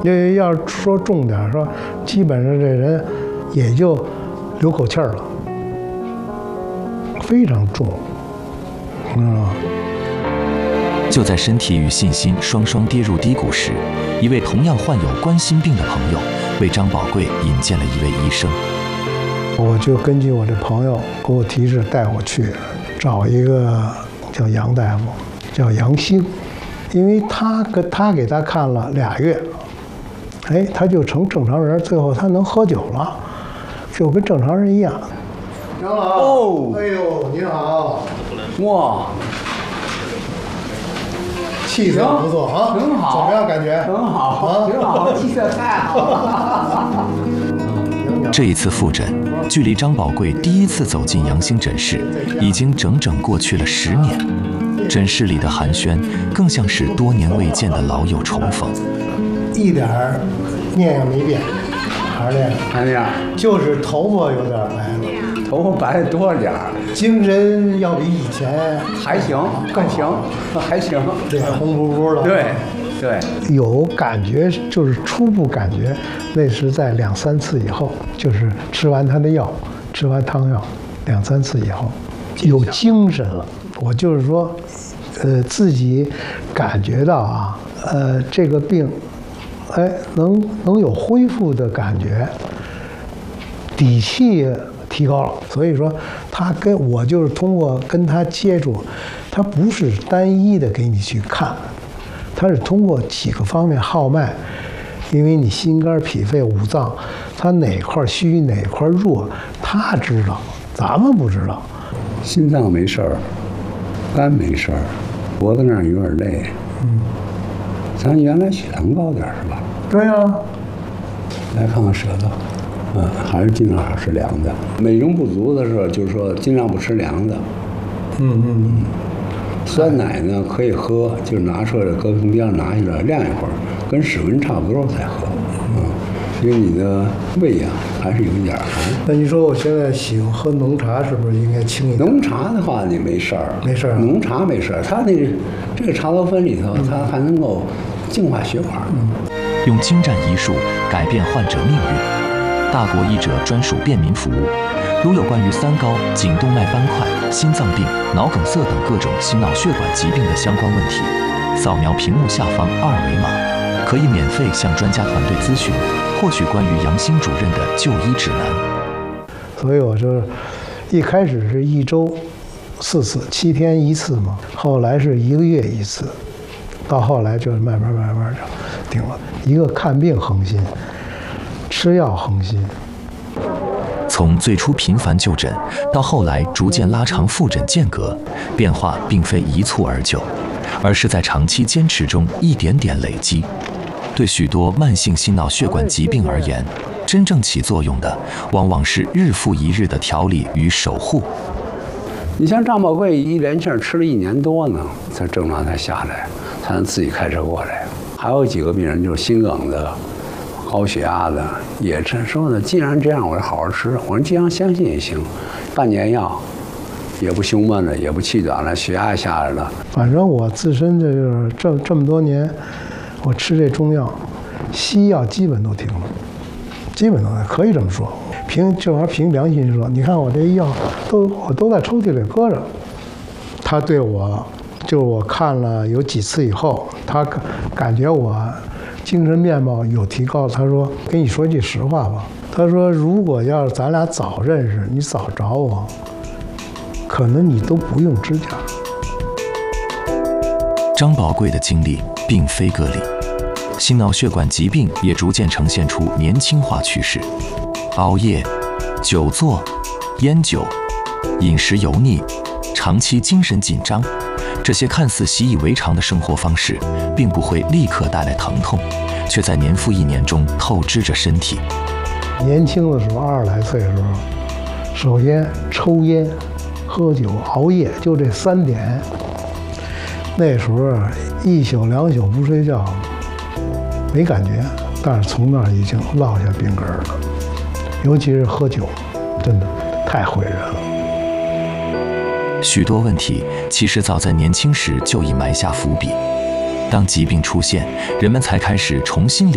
要说重点说，基本上这人也就留口气儿了，非常重，知道吗？ 就在身体与信心双双跌入低谷时，一位同样患有冠心病的朋友为张宝贵引荐了一位医生。 我就根据我这朋友给我提示，带我去找一个叫杨大夫，叫杨兴，因为他给他看了2月，哎，他就成正常人，最后他能喝酒了，就跟正常人一样。杨老， 哦， 哎呦，您好， 哇， 气色不错啊， 很好， 怎么样感觉？ 很好，挺好，气色太好了。 这一次复诊，距离张宝贵第一次走进杨兴诊室，已经整整过去了10年。诊室里的寒暄，更像是多年未见的老友重逢。 一点儿面相没变，还是那样， 还那样， 就是头发有点白了， 头发白了多点儿， 精神要比以前还行，更行，还行， 脸红扑扑的。 对。对， 有感觉，就是初步感觉，那是在2、3次以后，就是吃完他的药，吃完汤药，2、3次以后，有精神了。我就是说，自己感觉到啊，这个病，哎，能有恢复的感觉，底气提高了。所以说，他跟我就是通过跟他接触，他不是单一的给你去看。它是通过几个方面号脉，因为你心肝脾肺5脏，它哪块虚哪块弱，他知道，咱们不知道。 心脏没事儿，肝没事儿，脖子那儿有点累。咱原来血糖高点是吧？ 对呀。 来看看舌头，还是尽量是凉的。美中不足的时候，就是说尽量不吃凉的。酸奶呢可以喝，就是拿出来搁从边上拿起来晾一会儿，跟室温差不多才喝。因为你的胃啊还是有一点寒。 那你说我现在喜欢喝浓茶，是不是应该轻一点？ 浓茶的话你没事儿， 没事儿。 浓茶没事儿，它这个茶多酚里头，它还能够净化血管。 用精湛医术改变患者命运，大国医者专属便民服务。如有关于3高、颈动脉斑块、心脏病、脑梗塞等各种心脑血管疾病的相关问题，扫描屏幕下方2维码，可以免费向专家团队咨询，获取关于杨兴主任的就医指南。 所以我就一开始是1周4次，7天1次嘛，后来是1个月1次，到后来就慢慢就定了。一个看病恒心，吃药恒心。 从最初频繁就诊，到后来逐渐拉长复诊间隔，变化并非一蹴而就，而是在长期坚持中一点点累积。对许多慢性心脑血管疾病而言，真正起作用的，往往是日复一日的调理与守护。 你像张宝贵一连气吃了1年多呢，才症状才下来，才能自己开车过来。还有几个病人就是心梗的。高血压的也说呢，既然这样，我就好好吃。我说既然相信也行，半年药，也不胸闷了，也不气短了，血压也下来了。 反正我自身就是这么多年，我吃这中药，西药基本都停了，基本都可以这么说。凭良心说，你看我这药我都在抽屉里搁着。他对我，就是我看了有几次以后，他感觉我精神面貌有提高，他说：“跟你说句实话吧，他说如果要是咱俩早认识，你早找我，可能你都不用指甲。” 张宝贵的经历并非个例，心脑血管疾病也逐渐呈现出年轻化趋势。熬夜、久坐、烟酒、饮食油腻、长期精神紧张，这些看似习以为常的生活方式，并不会立刻带来疼痛，却在年复一年中透支着身体。 年轻的时候，20来岁的时候，首先抽烟、喝酒、熬夜，就这3点。那时候1宿2宿不睡觉，没感觉，但是从那儿已经落下病根了。尤其是喝酒，真的太毁人了。 许多问题其实早在年轻时就已埋下伏笔，当疾病出现，人们才开始重新